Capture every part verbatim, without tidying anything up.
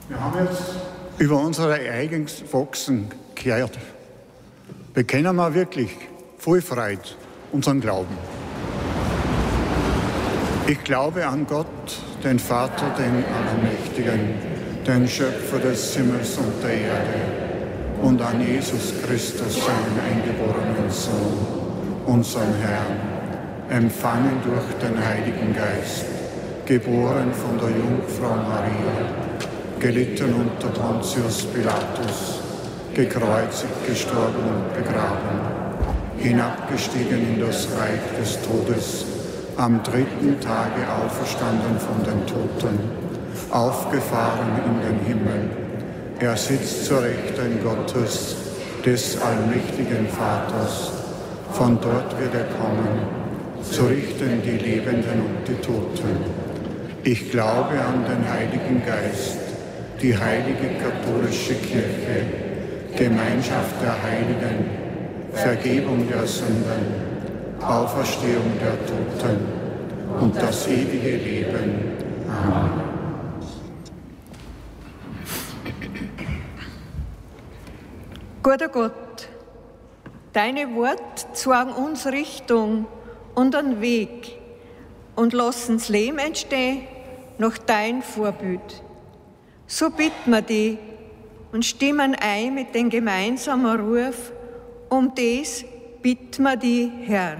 Wir haben jetzt über unsere eigenen Wachsen gehört. Bekennen wir wirklich voll Freude unseren Glauben. Ich glaube an Gott, den Vater, den Allmächtigen, den Schöpfer des Himmels und der Erde, und an Jesus Christus, seinen eingeborenen Sohn, unseren Herrn, empfangen durch den Heiligen Geist, geboren von der Jungfrau Maria, gelitten unter Pontius Pilatus, gekreuzigt, gestorben und begraben, hinabgestiegen in das Reich des Todes, am dritten Tage auferstanden von den Toten, aufgefahren in den Himmel. Er sitzt zur Rechten Gottes, des allmächtigen Vaters. Von dort wird er kommen, zu richten die Lebenden und die Toten. Ich glaube an den Heiligen Geist, die heilige katholische Kirche, Gemeinschaft der Heiligen, Vergebung der Sünden, Auferstehung der Toten und das ewige Leben. Amen. Guter Gott, deine Worte zeigen uns Richtung und einen Weg und lassen das Leben entstehen nach dein Vorbild. So bitten wir dich und stimmen ein mit dem gemeinsamen Ruf, um das bitten wir dich, Herr.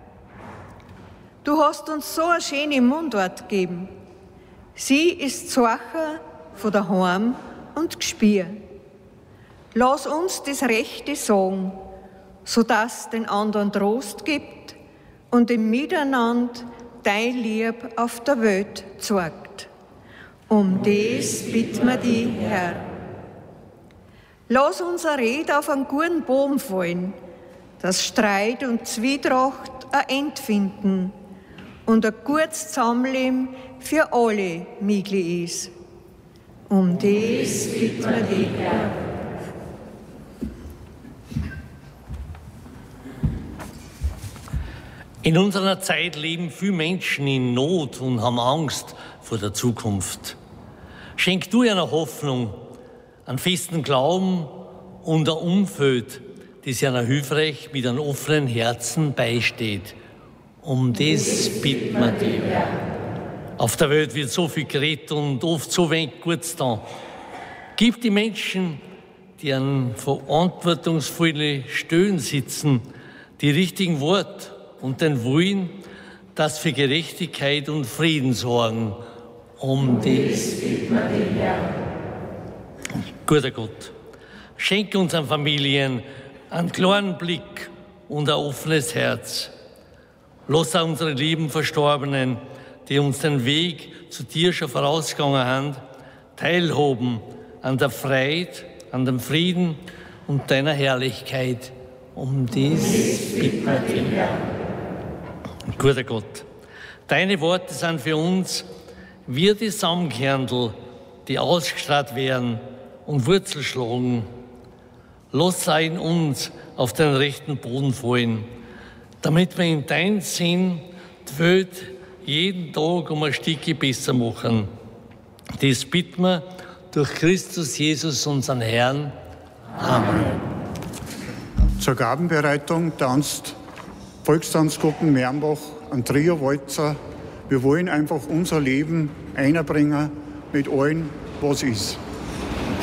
Du hast uns so eine schöne Mundart gegeben. Sie ist Zeichen von daheim und Gespür. Lass uns das Rechte sagen, sodass den anderen Trost gibt und im Miteinander dein Lieb auf der Welt zeigt. Um das bitten wir dich, Herr. Lass unsere Rede auf einen guten Boden fallen, dass Streit und Zwietracht ein Ende finden und ein gutes Zusammenleben für alle möglich ist. Um das bitten wir dich, Herr. In unserer Zeit leben viele Menschen in Not und haben Angst vor der Zukunft. Schenk du ihnen Hoffnung, einen festen Glauben und ein Umfeld, das ihnen hilfreich mit einem offenen Herzen beisteht. Um das bitten wir dich. Auf der Welt wird so viel geredet und oft so wenig Gutes getan. Gib die Menschen, die an verantwortungsvollen Stellen sitzen, die richtigen Worte und den Willen, dass für Gerechtigkeit und Frieden sorgen. Um das bitten wir dich, Herr. Guter Gott, schenke unseren Familien einen klaren Blick und ein offenes Herz. Lass auch unsere lieben Verstorbenen, die uns den Weg zu dir schon vorausgegangen haben, teilhaben an der Freude, an dem Frieden und deiner Herrlichkeit. Um das bitten wir dich, Herr. Guter Gott, deine Worte sind für uns wie die Samtkernel, die ausgestrahlt werden und Wurzel schlagen. Lass sie in uns auf den rechten Boden fallen, damit wir in deinem Sinn die Welt jeden Tag um ein Stückchen besser machen. Das bitten wir durch Christus Jesus, unseren Herrn. Amen. Zur Gabenbereitung tanzt Volkstanzgruppen Mernbach, ein Trio-Walzer. Wir wollen einfach unser Leben einbringen mit allem, was ist.